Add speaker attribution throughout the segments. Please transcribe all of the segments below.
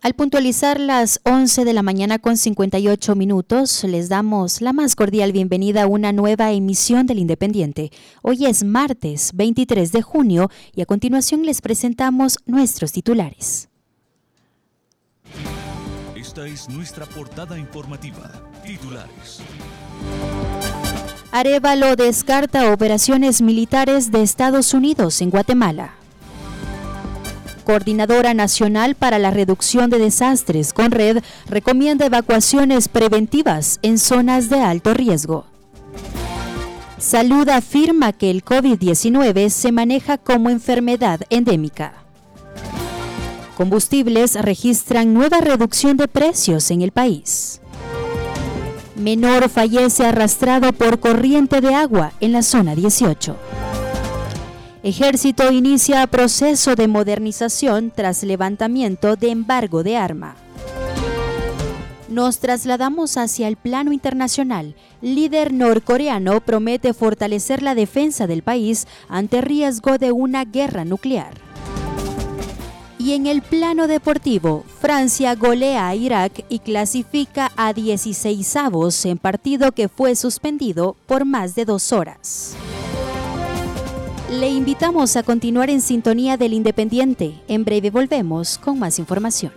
Speaker 1: Al puntualizar las 11 de la mañana con 58 minutos, les damos la más cordial bienvenida a una nueva emisión del Independiente. Hoy es martes 23 de junio y a continuación les presentamos nuestros titulares.
Speaker 2: Esta es nuestra portada informativa. Titulares.
Speaker 1: Arévalo descarta operaciones militares de Estados Unidos en Guatemala. Coordinadora Nacional para la Reducción de Desastres, CONRED, recomienda evacuaciones preventivas en zonas de alto riesgo. Salud afirma que el COVID-19 se maneja como enfermedad endémica. Combustibles registran nueva reducción de precios en el país. Menor fallece arrastrado por corriente de agua en la zona 18. Ejército inicia proceso de modernización tras levantamiento de embargo de arma. Nos trasladamos hacia el plano internacional. Líder norcoreano promete fortalecer la defensa del país ante riesgo de una guerra nuclear. Y en el plano deportivo, Francia golea a Irak y clasifica a 16avos en partido que fue suspendido por más de 2 horas. Le invitamos a continuar en sintonía del Independiente. En breve volvemos con más información.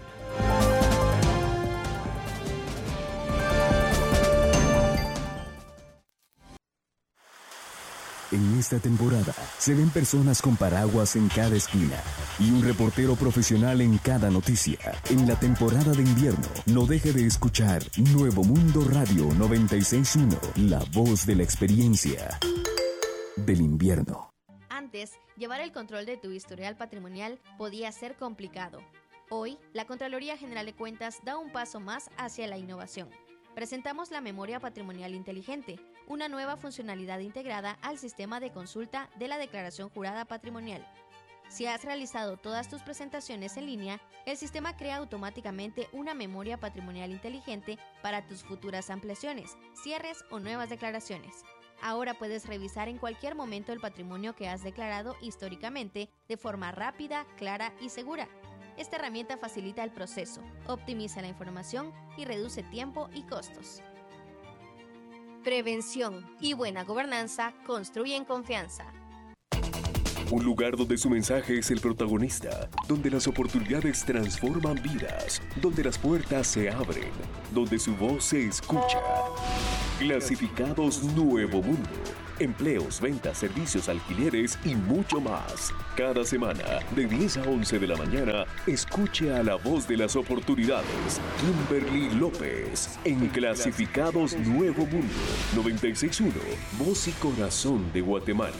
Speaker 3: En esta temporada se ven personas con paraguas en cada esquina y un reportero profesional en cada noticia. En la temporada de invierno, no deje de escuchar Nuevo Mundo Radio 96.1, la voz de la experiencia del invierno.
Speaker 4: Antes, llevar el control de tu historial patrimonial podía ser complicado. Hoy, la Contraloría General de Cuentas da un paso más hacia la innovación. Presentamos la Memoria Patrimonial Inteligente, una nueva funcionalidad integrada al sistema de consulta de la Declaración Jurada Patrimonial. Si has realizado todas tus presentaciones en línea, el sistema crea automáticamente una memoria patrimonial inteligente para tus futuras ampliaciones, cierres o nuevas declaraciones. Ahora puedes revisar en cualquier momento el patrimonio que has declarado históricamente de forma rápida, clara y segura. Esta herramienta facilita el proceso, optimiza la información y reduce tiempo y costos. Prevención y buena gobernanza construyen confianza.
Speaker 5: Un lugar donde su mensaje es el protagonista, donde las oportunidades transforman vidas, donde las puertas se abren, donde su voz se escucha. Clasificados Nuevo Mundo. Empleos, ventas, servicios, alquileres y mucho más. Cada semana, de 10 a 11 de la mañana, escuche a la voz de las oportunidades, Kimberly López, en Clasificados Nuevo Mundo, 96.1, voz y corazón de Guatemala.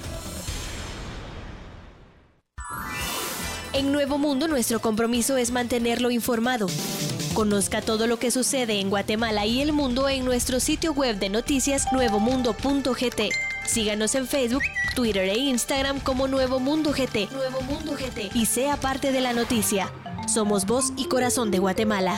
Speaker 6: En Nuevo Mundo, nuestro compromiso es mantenerlo informado. Conozca todo lo que sucede en Guatemala y el mundo en nuestro sitio web de noticias nuevomundo.gt. Síganos en Facebook, Twitter e Instagram como Nuevo Mundo GT. Nuevo Mundo GT. Y sea parte de la noticia. Somos voz y corazón de Guatemala.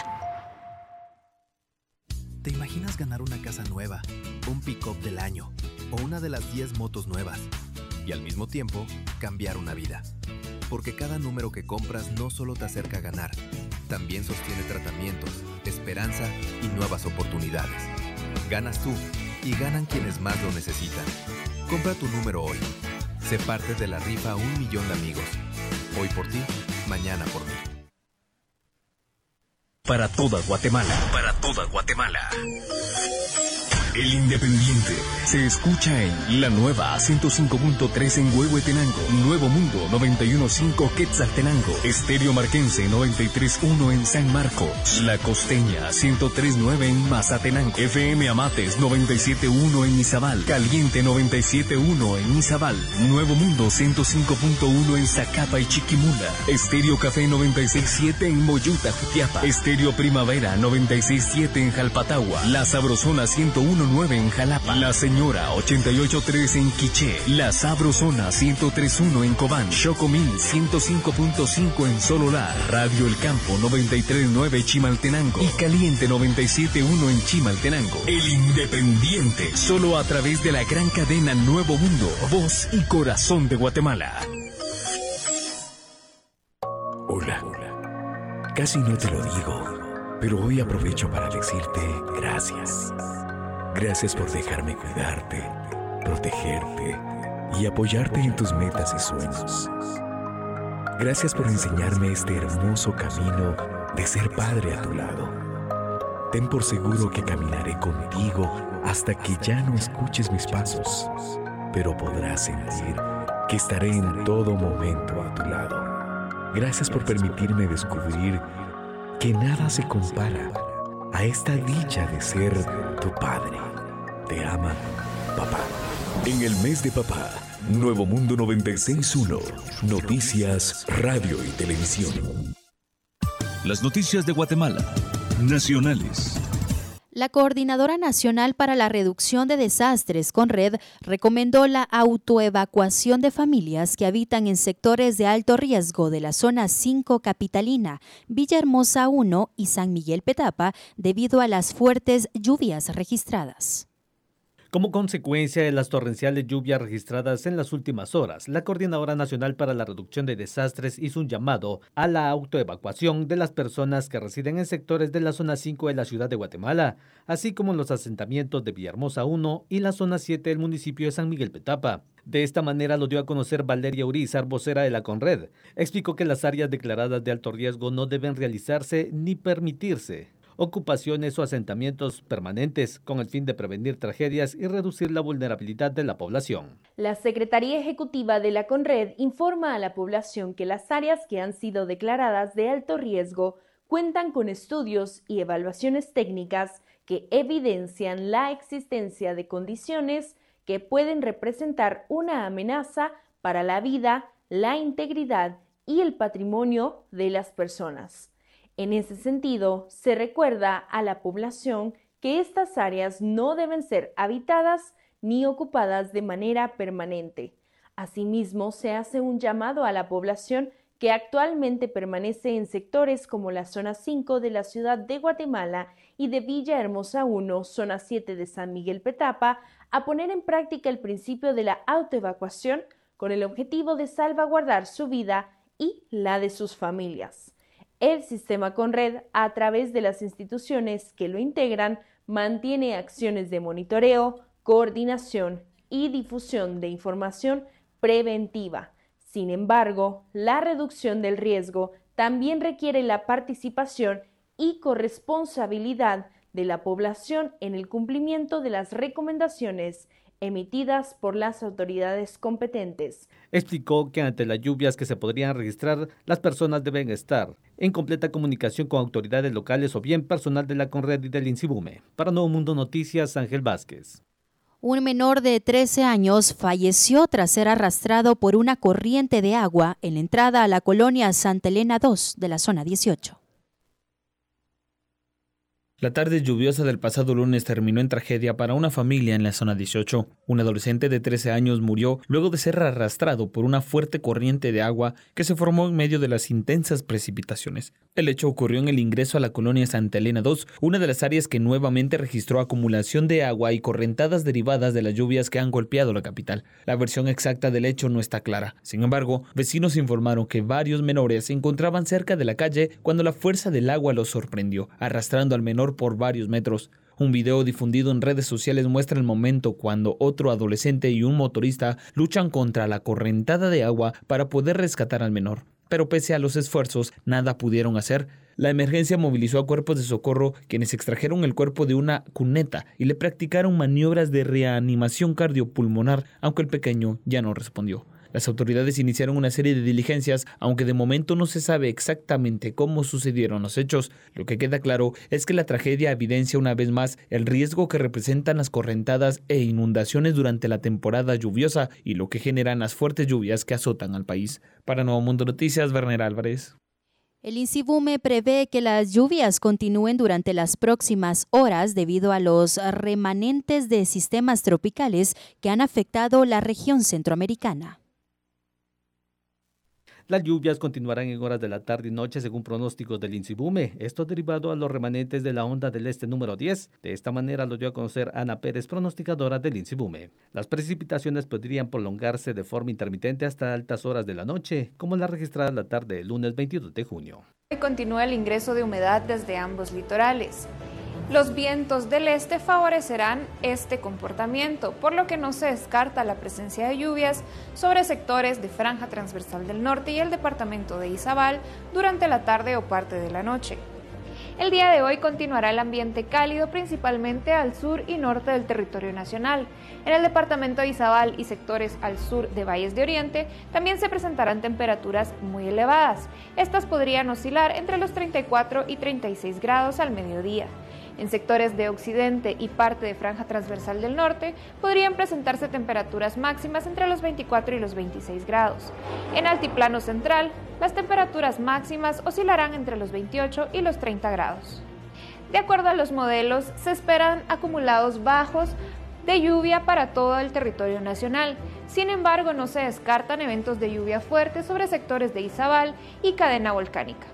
Speaker 7: ¿Te imaginas ganar una casa nueva, un pick-up del año o una de las 10 motos nuevas? Y al mismo tiempo, cambiar una vida. Porque cada número que compras no solo te acerca a ganar, también sostiene tratamientos, esperanza y nuevas oportunidades. Ganas tú y ganan quienes más lo necesitan. Compra tu número hoy. Sé parte de la rifa 1 millón de amigos. Hoy por ti, mañana por mí.
Speaker 3: Para toda Guatemala.
Speaker 2: Para toda Guatemala.
Speaker 3: El Independiente se escucha en la nueva 105.3 en Huehuetenango, Nuevo Mundo 91.5 Quetzaltenango, Estéreo Marquense 93.1 en San Marcos, La Costeña 103.9 en Mazatenango, FM Amates 97.1 en Izabal, Caliente 97.1 en Izabal, Nuevo Mundo 105.1 en Zacapa y Chiquimula, Estéreo Café 96.7 en Moyuta, Jutiapa, Estéreo Primavera 96.7 en Jalpatagua, La Sabrosona 101.9 en Jalapa, La Señora 88.3 en Quiché, La Sabrosona 103.1 en Cobán, Chocomil 105.5 en Sololá, Radio El Campo 93.9 Chimaltenango y Caliente 97.1 en Chimaltenango. El Independiente, solo a través de la gran cadena Nuevo Mundo, voz y corazón de Guatemala.
Speaker 5: Hola.
Speaker 3: Casi no te lo digo, pero hoy aprovecho para decirte gracias. Gracias por dejarme cuidarte, protegerte y apoyarte en tus metas y sueños. Gracias por enseñarme este hermoso camino de ser padre a tu lado. Ten por seguro que caminaré contigo hasta que ya no escuches mis pasos, pero podrás sentir que estaré en todo momento a tu lado. Gracias por permitirme descubrir que nada se compara a esta dicha de ser tu padre. Te ama, papá. En el mes de papá, Nuevo Mundo 96.1, Noticias, Radio y Televisión.
Speaker 2: Las noticias de Guatemala, nacionales.
Speaker 1: La Coordinadora Nacional para la Reducción de Desastres, CONRED, recomendó la autoevacuación de familias que habitan en sectores de alto riesgo de la zona 5 capitalina, Villahermosa 1 y San Miguel Petapa, debido a las fuertes lluvias registradas.
Speaker 8: Como consecuencia de las torrenciales lluvias registradas en las últimas horas, la Coordinadora Nacional para la Reducción de Desastres hizo un llamado a la autoevacuación de las personas que residen en sectores de la zona 5 de la ciudad de Guatemala, así como los asentamientos de Villahermosa 1 y la zona 7 del municipio de San Miguel Petapa. De esta manera lo dio a conocer Valeria Urizar, vocera de la CONRED. Explicó que las áreas declaradas de alto riesgo no deben realizarse ni permitirse ocupaciones o asentamientos permanentes con el fin de prevenir tragedias y reducir la vulnerabilidad de la población.
Speaker 9: La Secretaría Ejecutiva de la CONRED informa a la población que las áreas que han sido declaradas de alto riesgo cuentan con estudios y evaluaciones técnicas que evidencian la existencia de condiciones que pueden representar una amenaza para la vida, la integridad y el patrimonio de las personas. En ese sentido, se recuerda a la población que estas áreas no deben ser habitadas ni ocupadas de manera permanente. Asimismo, se hace un llamado a la población que actualmente permanece en sectores como la zona 5 de la ciudad de Guatemala y de Villahermosa 1, zona 7 de San Miguel Petapa, a poner en práctica el principio de la autoevacuación con el objetivo de salvaguardar su vida y la de sus familias. El sistema CONRED, a través de las instituciones que lo integran, mantiene acciones de monitoreo, coordinación y difusión de información preventiva. Sin embargo, la reducción del riesgo también requiere la participación y corresponsabilidad de la población en el cumplimiento de las recomendaciones emitidas por las autoridades competentes.
Speaker 8: Explicó que ante las lluvias que se podrían registrar, las personas deben estar en completa comunicación con autoridades locales o bien personal de la CONRED y del INSIBUME. Para Nuevo Mundo Noticias, Ángel Vázquez.
Speaker 1: Un menor de 13 años falleció tras ser arrastrado por una corriente de agua en la entrada a la colonia Santa Elena 2 de la zona 18.
Speaker 10: La tarde lluviosa del pasado lunes terminó en tragedia para una familia en la zona 18. Un adolescente de 13 años murió luego de ser arrastrado por una fuerte corriente de agua que se formó en medio de las intensas precipitaciones. El hecho ocurrió en el ingreso a la colonia Santa Elena 2, una de las áreas que nuevamente registró acumulación de agua y correntadas derivadas de las lluvias que han golpeado la capital. La versión exacta del hecho no está clara. Sin embargo, vecinos informaron que varios menores se encontraban cerca de la calle cuando la fuerza del agua los sorprendió, arrastrando al menor por varios metros. Un video difundido en redes sociales muestra el momento cuando otro adolescente y un motorista luchan contra la correntada de agua para poder rescatar al menor. Pero pese a los esfuerzos, nada pudieron hacer. La emergencia movilizó a cuerpos de socorro, quienes extrajeron el cuerpo de una cuneta y le practicaron maniobras de reanimación cardiopulmonar, aunque el pequeño ya no respondió. Las autoridades iniciaron una serie de diligencias, aunque de momento no se sabe exactamente cómo sucedieron los hechos. Lo que queda claro es que la tragedia evidencia una vez más el riesgo que representan las correntadas e inundaciones durante la temporada lluviosa y lo que generan las fuertes lluvias que azotan al país. Para Nuevo Mundo Noticias, Werner Álvarez.
Speaker 1: El INSIBUME prevé que las lluvias continúen durante las próximas horas debido a los remanentes de sistemas tropicales que han afectado la región centroamericana.
Speaker 8: Las lluvias continuarán en horas de la tarde y noche según pronósticos del INSIBUME, esto derivado a los remanentes de la onda del este número 10. De esta manera lo dio a conocer Ana Pérez, pronosticadora del INSIBUME. Las precipitaciones podrían prolongarse de forma intermitente hasta altas horas de la noche, como la registrada la tarde del lunes 22 de junio.
Speaker 11: Continúa el ingreso de humedad desde ambos litorales. Los vientos del este favorecerán este comportamiento, por lo que no se descarta la presencia de lluvias sobre sectores de Franja Transversal del Norte y el departamento de Izabal durante la tarde o parte de la noche. El día de hoy continuará el ambiente cálido principalmente al sur y norte del territorio nacional. En el departamento de Izabal y sectores al sur de Valles de Oriente también se presentarán temperaturas muy elevadas. Estas podrían oscilar entre los 34 y 36 grados al mediodía. En sectores de Occidente y parte de Franja Transversal del Norte podrían presentarse temperaturas máximas entre los 24 y los 26 grados. En Altiplano Central, las temperaturas máximas oscilarán entre los 28 y los 30 grados. De acuerdo a los modelos, se esperan acumulados bajos de lluvia para todo el territorio nacional. Sin embargo, no se descartan eventos de lluvia fuerte sobre sectores de Izabal y cadena volcánica.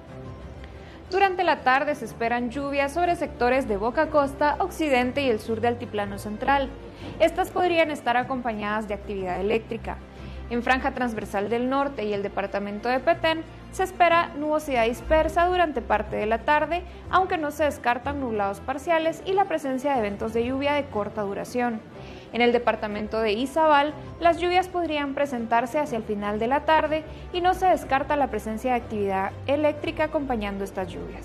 Speaker 11: Durante la tarde se esperan lluvias sobre sectores de Boca Costa, Occidente y el sur de Altiplano Central. Estas podrían estar acompañadas de actividad eléctrica. En Franja Transversal del Norte y el departamento de Petén se espera nubosidad dispersa durante parte de la tarde, aunque no se descartan nublados parciales y la presencia de eventos de lluvia de corta duración. En el departamento de Izabal, las lluvias podrían presentarse hacia el final de la tarde y no se descarta la presencia de actividad eléctrica acompañando estas lluvias.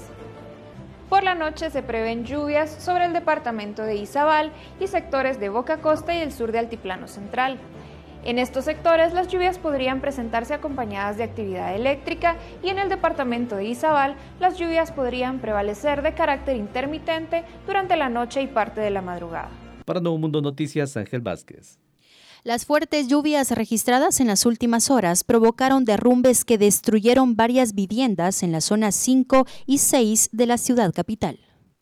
Speaker 11: Por la noche se prevén lluvias sobre el departamento de Izabal y sectores de Boca Costa y el sur de Altiplano Central. En estos sectores las lluvias podrían presentarse acompañadas de actividad eléctrica y en el departamento de Izabal las lluvias podrían prevalecer de carácter intermitente durante la noche y parte de la madrugada.
Speaker 8: Para Nuevo Mundo Noticias, Ángel Vázquez.
Speaker 1: Las fuertes lluvias registradas en las últimas horas provocaron derrumbes que destruyeron varias viviendas en las zonas 5 y 6 de la ciudad capital.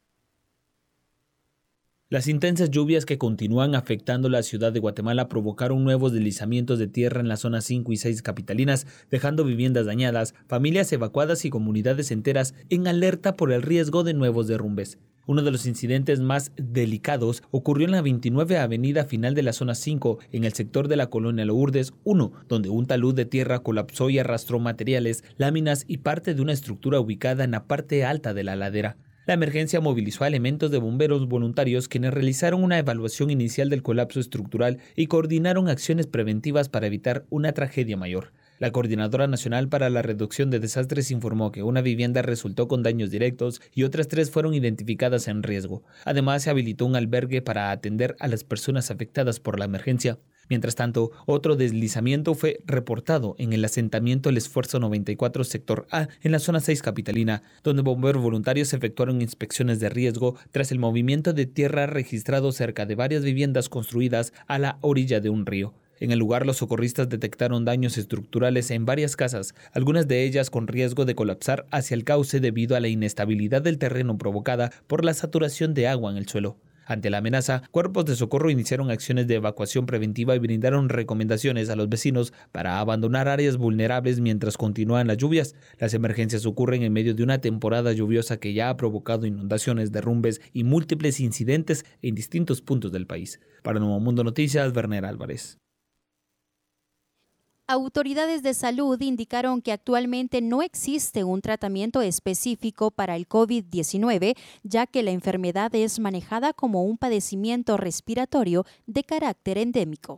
Speaker 10: Las intensas lluvias que continúan afectando la ciudad de Guatemala provocaron nuevos deslizamientos de tierra en las zonas 5 y 6 capitalinas, dejando viviendas dañadas, familias evacuadas y comunidades enteras en alerta por el riesgo de nuevos derrumbes. Uno de los incidentes más delicados ocurrió en la 29 Avenida final de la zona 5, en el sector de la colonia Lourdes 1, donde un talud de tierra colapsó y arrastró materiales, láminas y parte de una estructura ubicada en la parte alta de la ladera. La emergencia movilizó a elementos de bomberos voluntarios quienes realizaron una evaluación inicial del colapso estructural y coordinaron acciones preventivas para evitar una tragedia mayor. La Coordinadora Nacional para la Reducción de Desastres informó que una vivienda resultó con daños directos y otras 3 fueron identificadas en riesgo. Además, se habilitó un albergue para atender a las personas afectadas por la emergencia. Mientras tanto, otro deslizamiento fue reportado en el asentamiento El Esfuerzo 94 Sector A, en la zona 6 capitalina, donde bomberos voluntarios efectuaron inspecciones de riesgo tras el movimiento de tierra registrado cerca de varias viviendas construidas a la orilla de un río. En el lugar, los socorristas detectaron daños estructurales en varias casas, algunas de ellas con riesgo de colapsar hacia el cauce debido a la inestabilidad del terreno provocada por la saturación de agua en el suelo. Ante la amenaza, cuerpos de socorro iniciaron acciones de evacuación preventiva y brindaron recomendaciones a los vecinos para abandonar áreas vulnerables mientras continúan las lluvias. Las emergencias ocurren en medio de una temporada lluviosa que ya ha provocado inundaciones, derrumbes y múltiples incidentes en distintos puntos del país. Para Nuevo Mundo Noticias, Werner Álvarez.
Speaker 1: Autoridades de salud indicaron que actualmente no existe un tratamiento específico para el COVID-19, ya que la enfermedad es manejada como un padecimiento respiratorio de carácter endémico.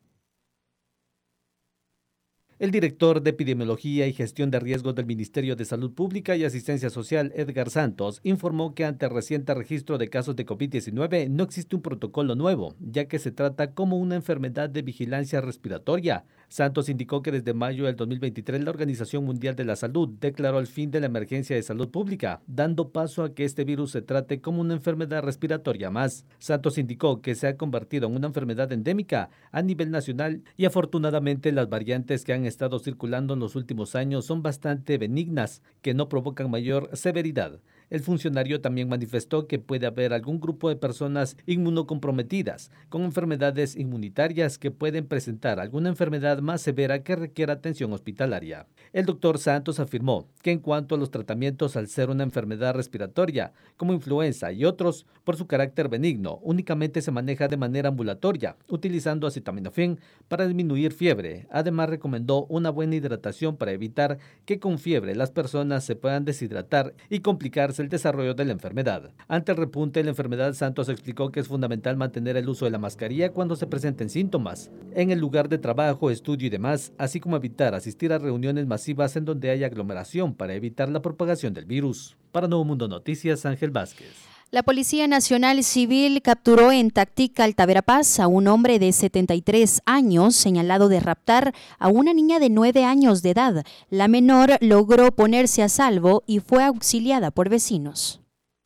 Speaker 8: El director de Epidemiología y Gestión de Riesgos del Ministerio de Salud Pública y Asistencia Social, Edgar Santos, informó que ante el reciente registro de casos de COVID-19 no existe un protocolo nuevo, ya que se trata como una enfermedad de vigilancia respiratoria. Santos indicó que desde mayo del 2023 la Organización Mundial de la Salud declaró el fin de la emergencia de salud pública, dando paso a que este virus se trate como una enfermedad respiratoria más. Santos indicó que se ha convertido en una enfermedad endémica a nivel nacional y afortunadamente las variantes que han estado circulando en los últimos años son bastante benignas, que no provocan mayor severidad. El funcionario también manifestó que puede haber algún grupo de personas inmunocomprometidas con enfermedades inmunitarias que pueden presentar alguna enfermedad más severa que requiera atención hospitalaria. El doctor Santos afirmó que en cuanto a los tratamientos, al ser una enfermedad respiratoria como influenza y otros, por su carácter benigno, únicamente se maneja de manera ambulatoria, utilizando acetaminofén para disminuir fiebre. Además, recomendó una buena hidratación para evitar que con fiebre las personas se puedan deshidratar y complicarse el desarrollo de la enfermedad. Ante el repunte de la enfermedad, Santos explicó que es fundamental mantener el uso de la mascarilla cuando se presenten síntomas en el lugar de trabajo, estudio y demás, así como evitar asistir a reuniones masivas en donde haya aglomeración para evitar la propagación del virus. Para Nuevo Mundo Noticias, Ángel Vázquez.
Speaker 1: La Policía Nacional Civil capturó en Tactica, Alta-Verapaz, a un hombre de 73 años señalado de raptar a una niña de 9 años de edad. La menor logró ponerse a salvo y fue auxiliada por vecinos.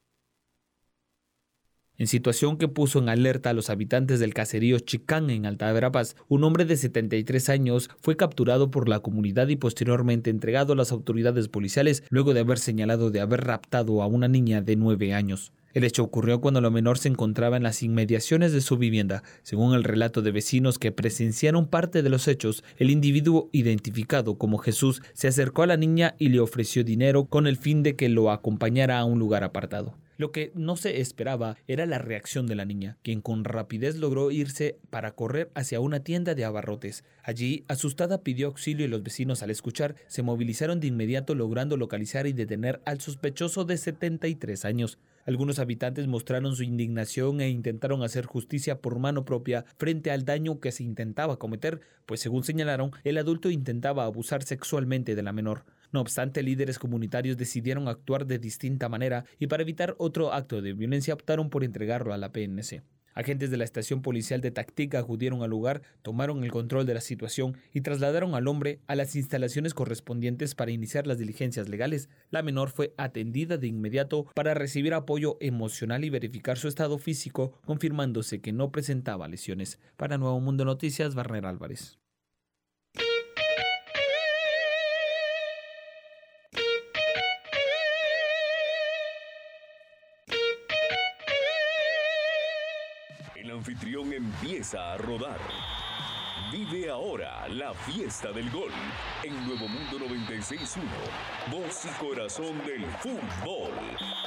Speaker 10: En situación que puso en alerta a los habitantes del caserío Chicán en Alta-Verapaz, un hombre de 73 años fue capturado por la comunidad y posteriormente entregado a las autoridades policiales luego de haber señalado de haber raptado a una niña de 9 años. El hecho ocurrió cuando la menor se encontraba en las inmediaciones de su vivienda. Según el relato de vecinos que presenciaron parte de los hechos, el individuo identificado como Jesús se acercó a la niña y le ofreció dinero con el fin de que lo acompañara a un lugar apartado. Lo que no se esperaba era la reacción de la niña, quien con rapidez logró irse para correr hacia una tienda de abarrotes. Allí, asustada, pidió auxilio y los vecinos, al escuchar, se movilizaron de inmediato, logrando localizar y detener al sospechoso de 73 años. Algunos habitantes mostraron su indignación e intentaron hacer justicia por mano propia frente al daño que se intentaba cometer, pues según señalaron, el adulto intentaba abusar sexualmente de la menor. No obstante, líderes comunitarios decidieron actuar de distinta manera y para evitar otro acto de violencia optaron por entregarlo a la PNC. Agentes de la estación policial de Tactica acudieron al lugar, tomaron el control de la situación y trasladaron al hombre a las instalaciones correspondientes para iniciar las diligencias legales. La menor fue atendida de inmediato para recibir apoyo emocional y verificar su estado físico, confirmándose que no presentaba lesiones. Para Nuevo Mundo Noticias, Barner Álvarez.
Speaker 5: El anfitrión empieza a rodar. Vive ahora la fiesta del gol en Nuevo Mundo 96.1. Voz y corazón del fútbol.